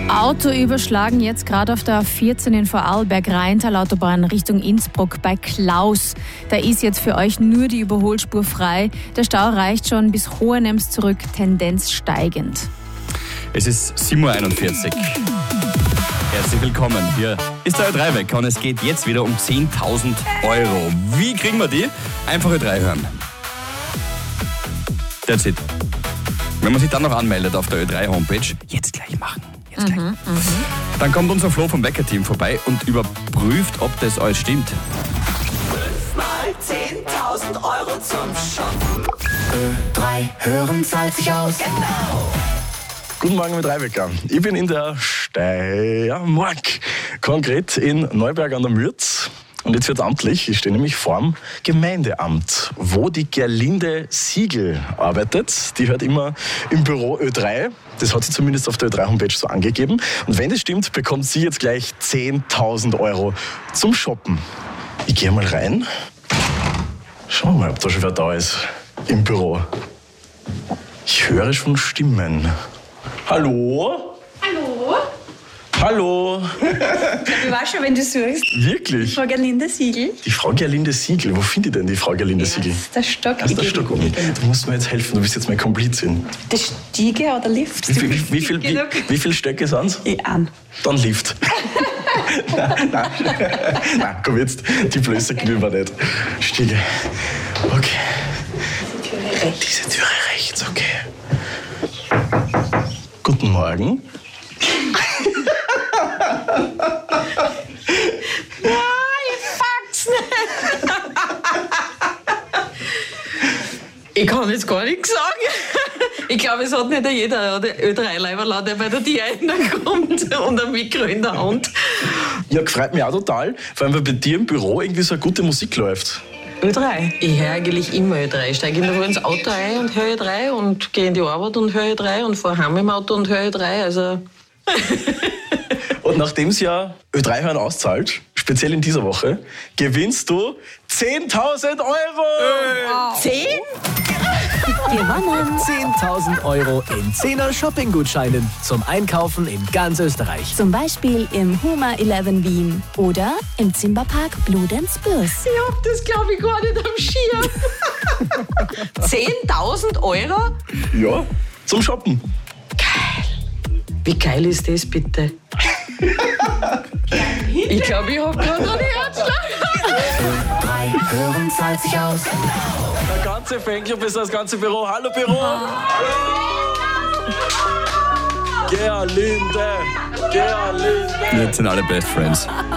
Auto überschlagen jetzt gerade auf der A14 in Vorarlberg-Rheintal-Autobahn Richtung Innsbruck bei Klaus. Da ist jetzt für euch nur die Überholspur frei. Der Stau reicht schon bis Hohenems zurück, Tendenz steigend. Es ist 7.41 Uhr. Herzlich willkommen. Hier ist der Ö3-Wecker und es geht jetzt wieder um 10.000 Euro. Wie kriegen wir die? Einfach Ö3 hören. That's it. Wenn man sich dann noch anmeldet auf der Ö3-Homepage, jetzt gleich machen. Dann kommt unser Flo vom Wecker-Team vorbei und überprüft, ob das alles stimmt. 5 mal 10.000 Euro zum Shoppen. Ö3 hören zahlt sich aus. Genau. Guten Morgen mit Ö3-Wecker. Ich bin in der Steiermark, konkret in Neuberg an der Mürz. Und jetzt wird's amtlich. Ich stehe nämlich vorm Gemeindeamt, wo die Gerlinde Siegel arbeitet. Die hört immer im Büro Ö3. Das hat sie zumindest auf der Ö3-Homepage so angegeben. Und wenn das stimmt, bekommt sie jetzt gleich 10.000 Euro zum Shoppen. Ich gehe mal rein. Schauen wir mal, ob da schon wer da ist im Büro. Ich höre schon Stimmen. Hallo? Hallo? Hallo? Ich weiß schon, wenn du suchst. Wirklich? Frau Gerlinde Siegel. Die Frau Gerlinde Siegel. Wo finde ich denn die Frau Gerlinde Siegel? Der Stock. Das ist der Stock um mich. Du musst mir jetzt helfen, du bist jetzt mein Komplizin. Die Stiege oder Lift? Wie viele Stöcke sind es? An. Dann Lift. Nein, komm jetzt. Die Blöße genügen wir nicht. Stiege. Okay. Diese Türe rechts, okay. Guten Morgen. Ich kann jetzt gar nichts sagen. Ich glaube, es hat nicht jeder Ö3-Leiberl, der bei der Tür reinkommt und ein Mikro in der Hand. Ja, gefreut mich auch total, vor allem, weil bei dir im Büro irgendwie so eine gute Musik läuft. Ö3? Ich höre eigentlich immer Ö3. Ich steige in der Früh ins Auto ein und höre Ö3 und gehe in die Arbeit und höre Ö3 und fahre heim im Auto und höre Ö3. Also. Und nachdem es ja Ö3 hören auszahlt, speziell in dieser Woche, gewinnst du 10.000 Euro! Wow. 10? Gewonnen! 10.000 Euro in 10er Shopping-Gutscheinen zum Einkaufen in ganz Österreich. Zum Beispiel im Huma 11 Wien oder im Zimmerpark Bludenz Bürs. Ich hab das, glaube ich, gar nicht am Schirm. 10.000 Euro? Ja, zum Shoppen. Wie geil ist das bitte? Ich glaube, ich habe gerade einen Herzschlag. Ö3 hören zahlt sich aus. Der ganze Fanclub ist das ganze Büro. Hallo Büro! Gerlinde! Gerlinde! Jetzt sind alle Best Friends.